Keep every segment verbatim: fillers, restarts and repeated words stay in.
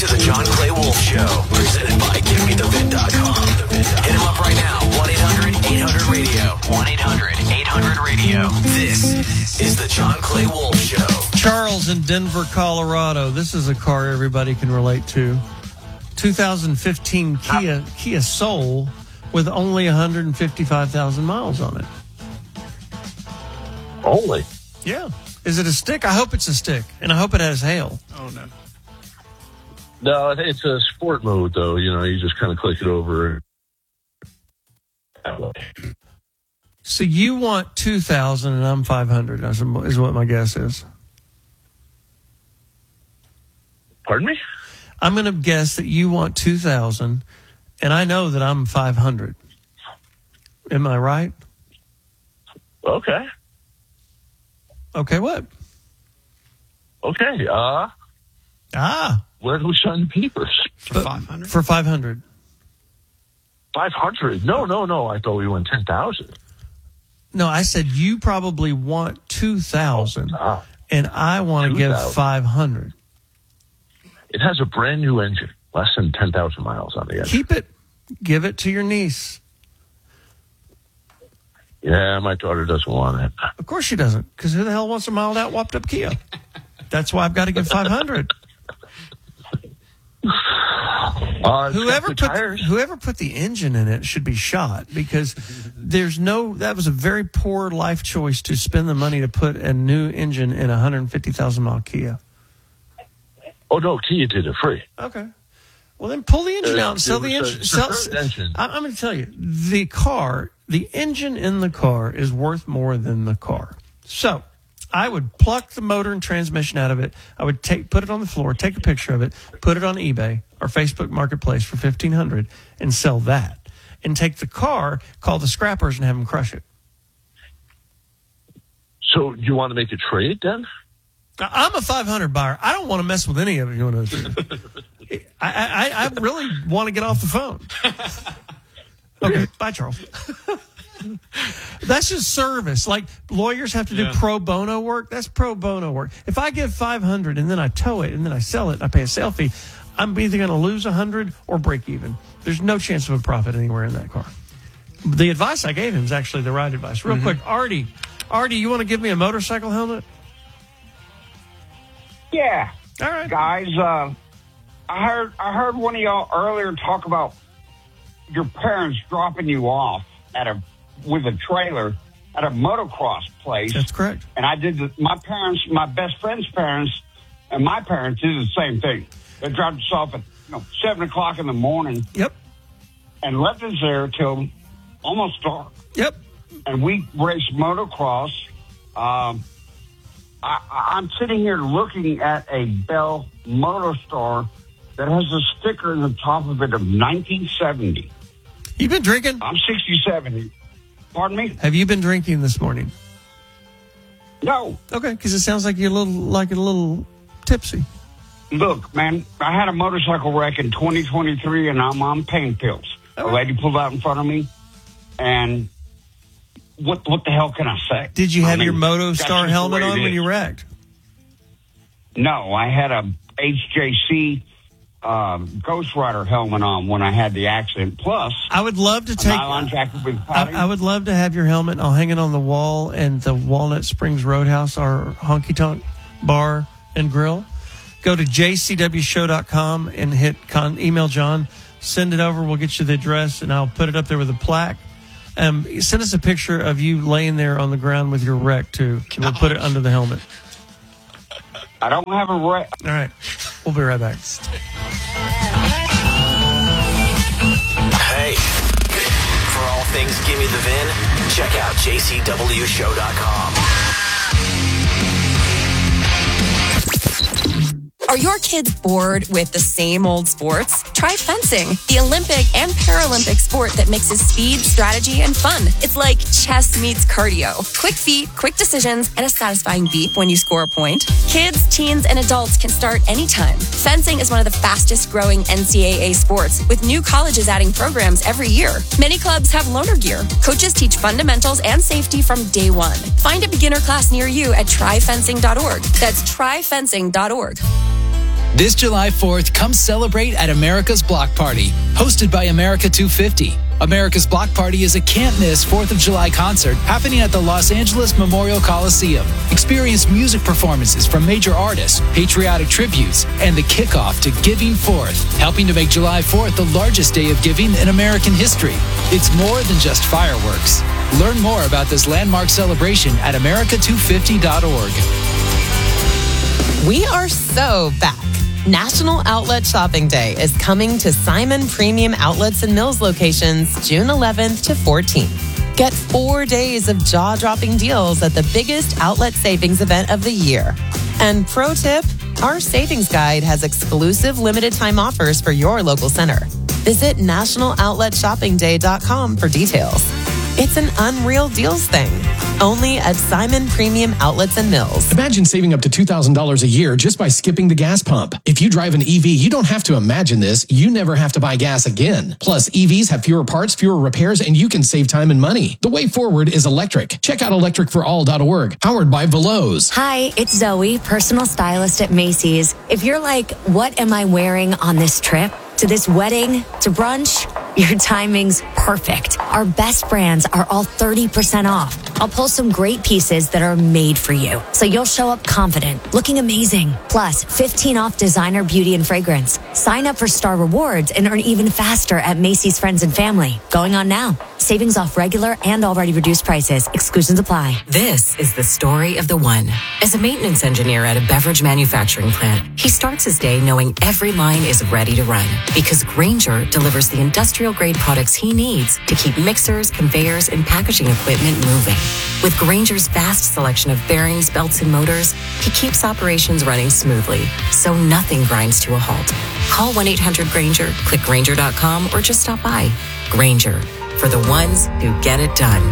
to the John Clay Wolf Show, presented by Give Me The Vin dot com. Hit him up right now, one eight hundred eight hundred radio. one eight hundred eight hundred radio. This is the John Clay Wolf Show. Charles in Denver, Colorado. This is a car everybody can relate to. two thousand fifteen Kia Kia Soul with only one hundred fifty-five thousand miles on it. Only? Yeah. Is it a stick? I hope it's a stick, and I hope it has hail. Oh, no. No, it's a sport mode, though. You know, you just kind of click it over. So you want two thousand, and I'm five hundred, is what my guess is. Pardon me? I'm going to guess that you want two thousand, and I know that I'm five hundred. Am I right? Okay. Okay, what? Okay. Uh, ah. Where do we sign the papers? For five hundred? For five hundred. five hundred? No, no, no. I thought we went ten thousand. No, I said you probably want two thousand, Ah. and I want to give five hundred. It has a brand new engine, less than ten thousand miles on the engine. Keep it. Give it to your niece. Yeah, my daughter doesn't want it. Of course she doesn't, because who the hell wants a mild out, whopped up Kia? That's why I've got to give five hundred. Uh, whoever put whoever put the engine in it should be shot, because there's no that was a very poor life choice to spend the money to put a new engine in a one hundred fifty thousand mile Kia. Oh no, Kia did it free. Okay. Well, then pull the engine Uh, out and sell it the was engine. a Sell, preferred engine. I, I'm going to tell you, the car, the engine in the car is worth more than the car. So I would pluck the motor and transmission out of it. I would take, put it on the floor, take a picture of it, put it on eBay or Facebook Marketplace for fifteen hundred dollars and sell that. And take the car, call the scrappers, and have them crush it. So you want to make a trade then? I'm a five hundred buyer. I don't want to mess with any of you. I, I, I really want to get off the phone. Okay, bye, Charles. That's just service. Like lawyers have to do yeah. pro bono work. That's pro bono work. If I give five hundred and then I tow it and then I sell it, I pay a sale fee, I'm either going to lose one hundred or break even. There's no chance of a profit anywhere in that car. The advice I gave him is actually the right advice. Real mm-hmm. quick, Artie, Artie, you want to give me a motorcycle helmet? Yeah. All right. Guys, uh, I heard I heard one of y'all earlier talk about your parents dropping you off at a with a trailer at a motocross place. That's correct. And I did the, my parents, my best friend's parents, and my parents did the same thing. They dropped us off at you know seven o'clock in the morning. Yep. And left us there till almost dark. Yep. And we raced motocross. Um, I, I'm sitting here looking at a Bell Motostar that has a sticker in the top of it of nineteen seventy. You been drinking? I'm sixty-seven. Pardon me? Have you been drinking this morning? No. Okay, because it sounds like you're a little like a little tipsy. Look, man, I had a motorcycle wreck in twenty twenty-three, and I'm on pain pills. Oh. A lady pulled out in front of me, and what what the hell can I say? Did you have I mean, your Motostar helmet on when you wrecked? No, I had a H J C um, Ghost Rider helmet on when I had the accident. Plus, I would love to take. Nylon jacket with I, I would love to have your helmet. I'll hang it on the wall and the Walnut Springs Roadhouse, our honky tonk bar and grill. Go to j c w show dot com and hit con, email John. Send it over. We'll get you the address, and I'll put it up there with a plaque. Um, send us a picture of you laying there on the ground with your wreck, too. And we'll put it under the helmet. I don't have a wreck. All right. We'll be right back. Hey, for all things Gimme the Vin, check out j c w show dot com. Are your kids bored with the same old sports? Try fencing, the Olympic and Paralympic sport that mixes speed, strategy, and fun. It's like chess meets cardio. Quick feet, quick decisions, and a satisfying beep when you score a point. Kids, teens, and adults can start anytime. Fencing is one of the fastest growing N C double A sports, with new colleges adding programs every year. Many clubs have loaner gear. Coaches teach fundamentals and safety from day one. Find a beginner class near you at try fencing dot org. That's try fencing dot org. This July fourth, come celebrate at America's Block Party, hosted by America two fifty. America's Block Party is a can't-miss fourth of July concert happening at the Los Angeles Memorial Coliseum. Experience music performances from major artists, patriotic tributes, and the kickoff to Giving Forth, helping to make July fourth the largest day of giving in American history. It's more than just fireworks. Learn more about this landmark celebration at America two fifty dot org. We are so back. National Outlet Shopping Day is coming to Simon Premium Outlets and Mills locations June eleventh to fourteenth. Get four days of jaw-dropping deals at the biggest outlet savings event of the year. And pro tip, our savings guide has exclusive limited time offers for your local center. Visit national outlet shopping day dot com for details. It's an unreal deals thing. Only at Simon Premium Outlets and Mills. Imagine saving up to two thousand dollars a year just by skipping the gas pump. If you drive an E V, you don't have to imagine this. You never have to buy gas again. Plus, E Vs have fewer parts, fewer repairs, and you can save time and money. The way forward is electric. Check out electric for all dot org. Powered by Veloz. Hi, it's Zoe, personal stylist at Macy's. If you're like, what am I wearing on this trip? To this wedding, to brunch, your timing's perfect. Our best brands are all thirty percent off. I'll pull some great pieces that are made for you, so you'll show up confident, looking amazing. Plus, fifteen off designer beauty and fragrance. Sign up for Star Rewards and earn even faster at Macy's Friends and Family. Going on now. Savings off regular and already reduced prices. Exclusions apply. This is the story of the one. As a maintenance engineer at a beverage manufacturing plant, he starts his day knowing every line is ready to run, because Grainger delivers the industrial-grade products he needs to keep mixers, conveyors, and packaging equipment moving. With Grainger's vast selection of bearings, belts, and motors, he keeps operations running smoothly, so nothing grinds to a halt. Call one eight hundred Grainger, click Grainger dot com, or just stop by. Grainger, for the ones who get it done.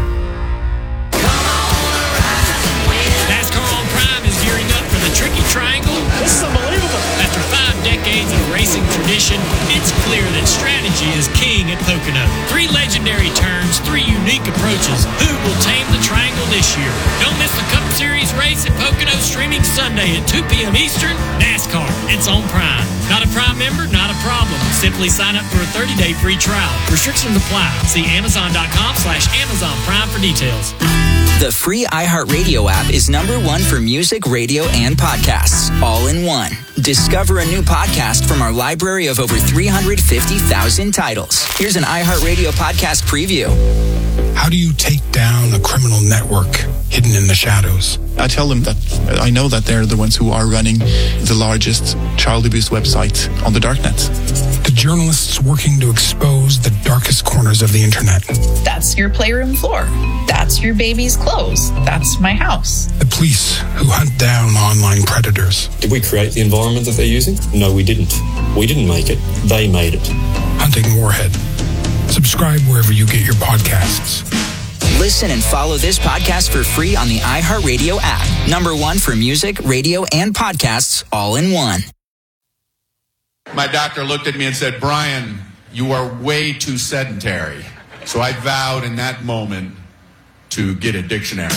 NASCAR on Prime is gearing up for the Tricky Triangle. This is unbelievable. After five decades of racing tradition, it's clear that strategy is king at Pocono. Three legendary turns, three unique approaches. Who will tame the triangle this year? Don't miss the Cup Series race at Pocono, streaming Sunday at two p.m. Eastern. NASCAR, it's on Prime. Not a Prime member? Not a problem. Simply sign up for a thirty-day free trial. Restrictions apply. See amazon.com slash Amazon Prime for details. The free iHeartRadio app is number one for music, radio, and podcasts, all in one. Discover a new podcast from our library of over three hundred fifty thousand titles. Here's an iHeartRadio podcast preview. How do you take down a criminal network hidden in the shadows? I tell them that I know that they're the ones who are running the largest child abuse website on the darknet. The journalists working to expose the darkest corners of the internet. That's your playroom floor. That's your baby's clothes. That's my house. The police who hunt down online predators. Did we create the environment that they're using? No, we didn't. We didn't make it. They made it. Hunting Warhead. Subscribe wherever you get your podcasts. Listen and follow this podcast for free on the iHeartRadio app. Number one for music, radio, and podcasts, all in one. My doctor looked at me and said, Brian, you are way too sedentary. So I vowed in that moment to get a dictionary.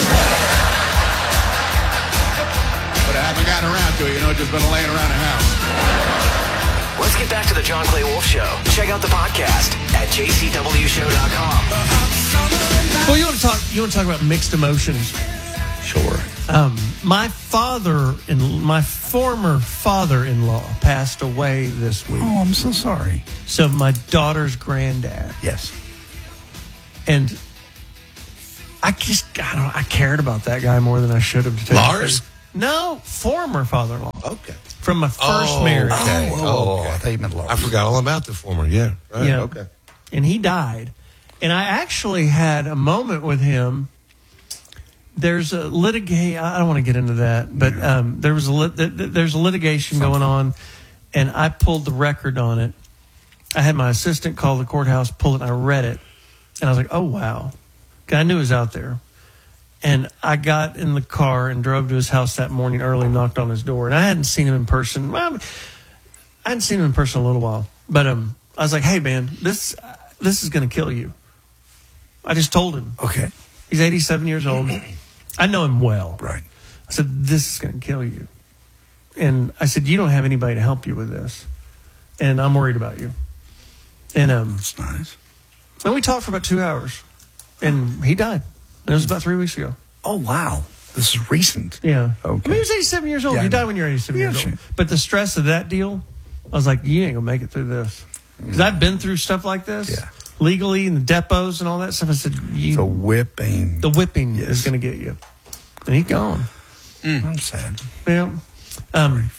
But I haven't gotten around to it, you know, just been laying around the house. Let's get back to the John Clay Wolf Show. Check out the podcast at j c w show dot com. Well, you want to talk? You want to talk about mixed emotions? Sure. Um, my father, in my former father-in-law, passed away this week. Oh, I'm so sorry. So my daughter's granddad. Yes. And I just, I don't, I cared about that guy more than I should have. To Lars? No, former father-in-law. Okay. From my first oh, marriage. Okay. Oh, oh, okay. I thought you meant Lars. I forgot all about the former. Yeah. Right. Yeah. Okay. And he died. And I actually had a moment with him. There's a litigation. I don't want to get into that, but um, there was a lit- there's a litigation Something. going on, and I pulled the record on it. I had my assistant call the courthouse, pull it, and I read it, and I was like, "Oh wow!" I knew it was out there. And I got in the car and drove to his house that morning early, and knocked on his door, and I hadn't seen him in person. Well, I hadn't seen him in person in a little while, but um, I was like, "Hey man, this this is going to kill you." I just told him. Okay. He's eighty-seven years old. I know him well. Right. I said, this is going to kill you. and I said, you don't have anybody to help you with this, and I'm worried about you. And um, that's nice. And we talked for about two hours, and he died. And it was about three weeks ago. Oh wow, this is recent. Yeah. Okay. I mean, he was eighty-seven years old. Yeah, you I know. die when you're eighty-seven Yeah, years sure. old. But the stress of that deal, I was like, you ain't gonna make it through this. Because I've been through stuff like this, Yeah. legally in the depots and all that stuff. I said, you, The whipping. the whipping is gonna get you, and he's gone. I'm sad. Yeah. Um,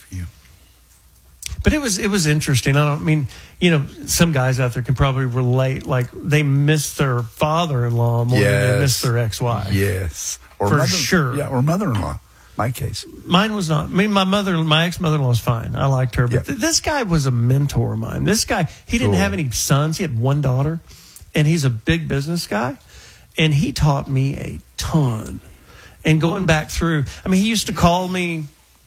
But it was it was interesting. I don't I mean, you know, some guys out there can probably relate. Like they miss their father-in-law more than they miss Yes. their ex-wife. Yes. Or For mother- sure. Yeah, or mother-in-law. My case. Mine was not. I mean, my mother, my ex-mother-in-law was fine. I liked her, but th- this guy was a mentor of mine. This guy, he didn't Cool. have any sons. He had one daughter, and he's a big business guy, and he taught me a ton. And going back through, I mean, he used to call me.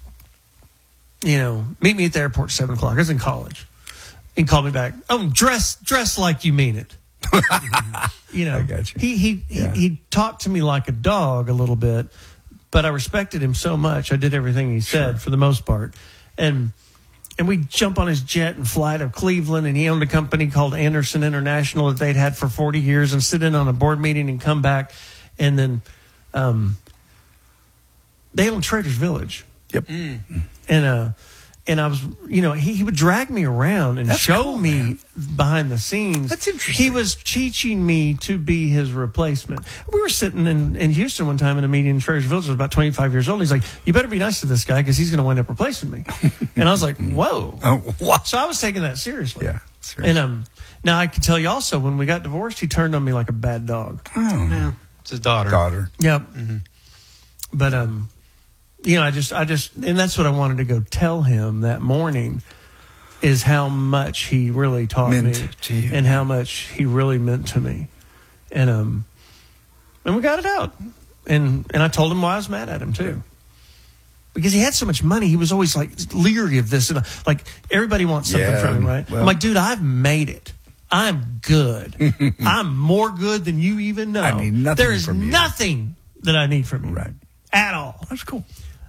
You know, meet me at the airport at seven o'clock. I was in college. He called me back. Oh, dress, dress like you mean it. you know, I got you. he he, Yeah. he he talked to me like a dog a little bit, but I respected him so much. I did everything he said for the most part, and and we jump on his jet and fly to Cleveland. And he owned a company called Anderson International that they'd had for forty years, and sit in on a board meeting and come back, and then um, they owned Traders Village. Yep. And uh, and I was, you know, he, he would drag me around and That's show cool, me man. behind the scenes. That's interesting. He was teaching me to be his replacement. We were sitting in, in Houston one time in a meeting in Traders Village. I was about twenty-five years old. He's like, you better be nice to this guy because he's going to wind up replacing me. And I was like, whoa. Oh, wow. So I was taking that seriously. Yeah. And um, now I can tell you also, when we got divorced, he turned on me like a bad dog. Oh. Yeah. It's his daughter. Daughter. Yep. But um, you know, I just, I just, and that's what I wanted to go tell him that morning, is how much he really taught Meant me, to you. and how much he really meant to me, and um, and we got it out, and and I told him why I was mad at him too. Because he had so much money, he was always like leery of this, and like everybody wants something Yeah, from him, right? well- I'm like, dude, I've made it. I'm good. I'm more good than you even know. I need nothing There is from you. nothing that I need from you, Right. at all. That's cool.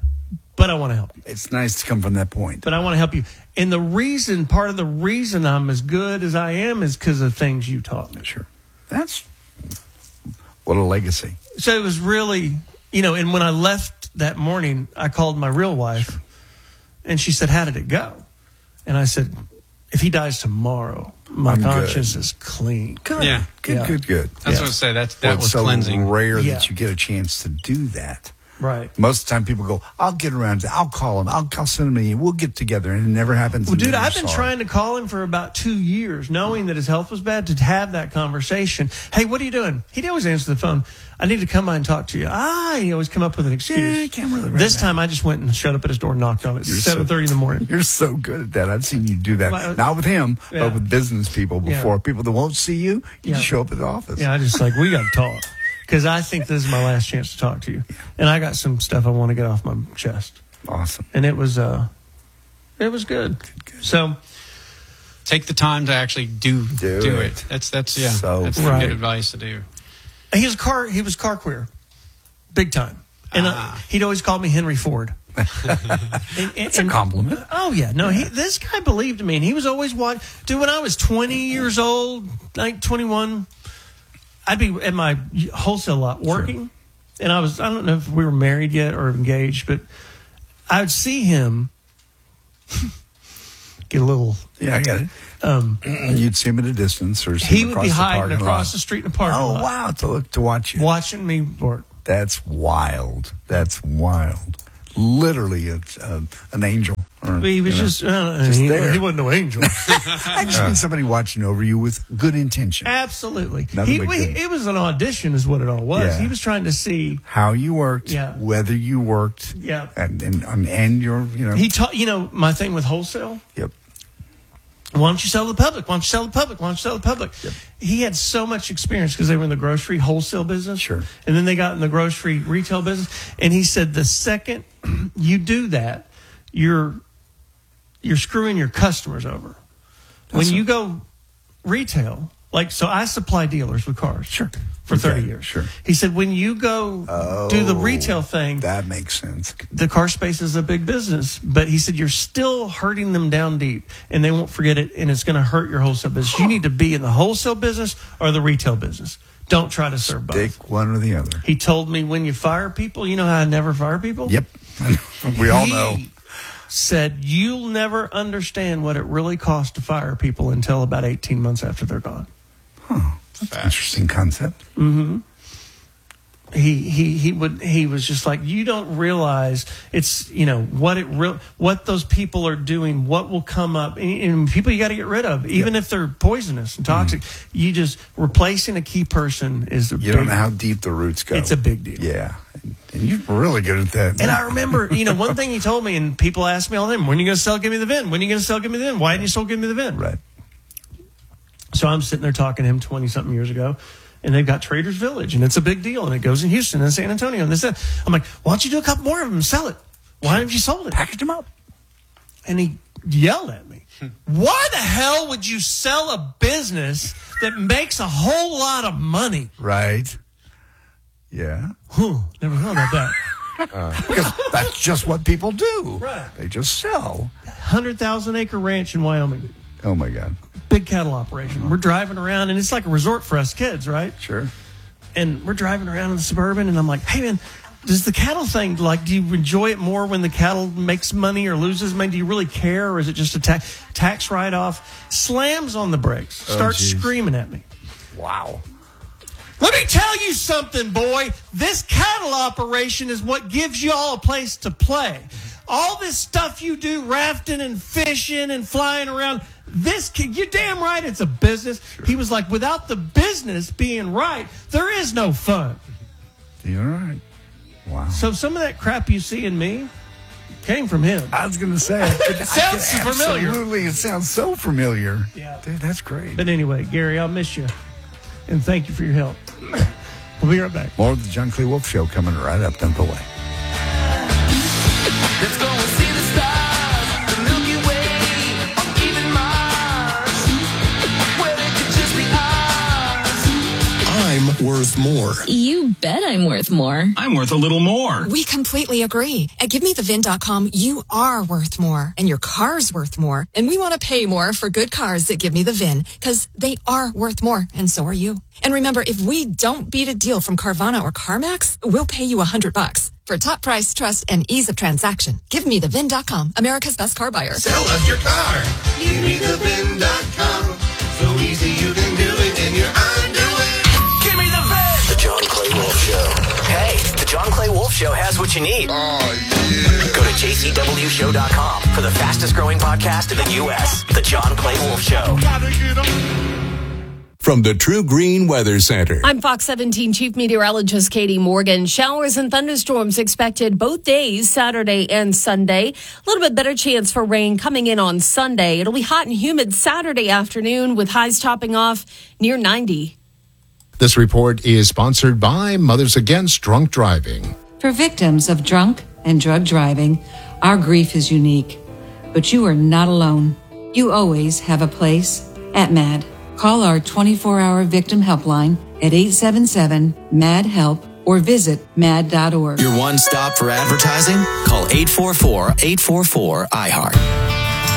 But I want to help you. It's nice to come from that point. But I want to help you. And the reason, part of the reason I'm as good as I am is because of things you taught me. Sure. That's what a legacy. So it was really, you know, and when I left that morning, I called my real wife, and she said, how did it go? And I said, if he dies tomorrow, my I'm good. conscience is clean. Good. Yeah. Good, Yeah. good, good. That's what I say. That's, that Well, was it's so cleansing. rare Yeah. that you get a chance to do that. Right. Most of the time, people go, "I'll get around to it. I'll call him. I'll, I'll send him an email. We'll get together," and it never happens. Well, and dude, never I've been saw it. trying to call him for about two years, knowing that his health was bad, to have that conversation. Hey, what are you doing? He'd always answer the phone. I need to come by and talk to you. Ah, he always come up with an excuse. Yeah, I can't really right this now. time, I just went and showed up at his door and knocked on it. You're so- seven thirty in the morning. You're so good at that. I've seen you do that. Well, Not with him, yeah. but with business people before. Yeah. People that won't see you, you Yeah. just show up at the office. Yeah, I just like, we got to talk. Because I think this is my last chance to talk to you. And I got some stuff I want to get off my chest. Awesome. And it was, uh, it was good. So, Take the time to actually do Do do, it. it. That's that's yeah. So that's Right. good advice to do. he was car, he was car queer. Big time. And Ah. uh, he'd always call me Henry Ford. And- and- It's a and- compliment. Oh yeah, no. He, this guy believed me, and he was always watching. Dude, when I was twenty years old, like twenty-one, I'd be at my wholesale lot working, and I was. I don't know if we were married yet or engaged, but I would see him get a little. Yeah, I got it. Um, You'd see him at a distance, or see he him would across be the hiding parking across lot. the street in the parking Oh lot, wow! To look to watch you. watching me work. That's wild. That's wild. Literally, it's uh, an angel. Or, He was you know, just, uh, just he, there. he wasn't no angel. I just mean somebody watching over you with good intention. Absolutely. Nothing He, but we, good. it was an audition, is what it all was. Yeah. He was trying to see. How you worked, Yeah. whether you worked, Yeah. and and and, and your, you know, He taught, you know, my thing with wholesale. yep. Why don't you sell to the public? Why don't you sell to the public? Why don't you sell to the public? He had so much experience because they were in the grocery wholesale business. Sure. And then they got in the grocery retail business. And he said the second you do that, you're you're screwing your customers over. When That's you go retail, Like, so I supply dealers with cars. Sure. For thirty Okay, years. Sure. He said, when you go Oh, do the retail thing, that makes sense. the car space is a big business. But he said, you're still hurting them down deep, and they won't forget it, and it's going to hurt your wholesale business. You need to be in the wholesale business or the retail business. Don't try to serve both. Stick one or the other. He told me, when you fire people, you know how I never fire people? Yep. We all He know. said, you'll never understand what it really costs to fire people until about eighteen months after they're gone. Huh. That's an interesting concept. Mm-hmm. He he he would he was just like, you don't realize it's, you know, what it real what those people are doing, what will come up, and, and people you got to get rid of, even yep. if they're poisonous and toxic. Mm-hmm. You just replacing a key person is a you big, don't know how deep the roots go. It's a big deal. Yeah, and you're really good at that. And I remember, you know, one thing he told me, and people ask me all the time, when are you going to sell Give Me the V I N? When are you going to sell Give Me the V I N? Why didn't you sell Give Me the V I N? Right. So I'm sitting there talking to him twenty something years ago. And they've got Traders Village, and it's a big deal, and it goes in Houston and San Antonio, and this, that. I'm like, why don't you do a couple more of them and sell it? Why haven't you sold it? Package them up. And he yelled at me. Why the hell would you sell a business that makes a whole lot of money? Right. Yeah. Huh, never thought about that. Uh, because that's just what people do. Right. They just sell. one hundred thousand acre ranch in Wyoming. Oh, my God. Big cattle operation. We're driving around, and it's like a resort for us kids, right? Sure. And we're driving around in the Suburban, and I'm like, hey, man, does the cattle thing, like, do you enjoy it more when the cattle makes money or loses money? Do you really care, or is it just a ta- tax write-off? Slams on the brakes. Starts oh, screaming at me. Wow. Let me tell you something, boy. This cattle operation is what gives you all a place to play. All this stuff you do, rafting and fishing and flying around, this kid, you're damn right it's a business. Sure. He was like, without the business being right, there is no fun. You're right. Wow. So some of that crap you see in me came from him. I was going to say. It, it sounds familiar. Absolutely. It sounds so familiar. Yeah. Dude, that's great. But anyway, Gary, I'll miss you. And thank you for your help. We'll be right back. More of the John Clay Wolf Show coming right up down the way. Let's go and see the stars, the Milky Way, or even Mars, where they could just be ours. I'm worth more. You bet I'm worth more. I'm worth a little more. We completely agree. At Give Me The Vin dot com, you are worth more, and your car's worth more. And we want to pay more for good cars that Give Me The Vin, because they are worth more, and so are you. And remember, if we don't beat a deal from Carvana or CarMax, we'll pay you a hundred bucks. For top price, trust, and ease of transaction, Give Me The Vin dot com, America's best car buyer. Sell us your car. Give Me The Vin dot com. So easy you can do it in your underwear. Give me the VIN. The John Clay Wolf Show. Hey, the John Clay Wolf Show has what you need. Oh, yeah. Go to J C W show dot com for the fastest growing podcast in the U S. The John Clay Wolf Show. Gotta get on. From the True Green Weather Center. I'm Fox seventeen Chief Meteorologist Katie Morgan. Showers and thunderstorms expected both days, Saturday and Sunday. A little bit better chance for rain coming in on Sunday. It'll be hot and humid Saturday afternoon with highs topping off near ninety. This report is sponsored by Mothers Against Drunk Driving. For victims of drunk and drug driving, our grief is unique. But you are not alone. You always have a place at MAD. Call our twenty-four hour victim helpline at eight seven seven, M A D, HELP or visit mad dot org. Your one stop for advertising? Call eight four four, eight four four, I heart.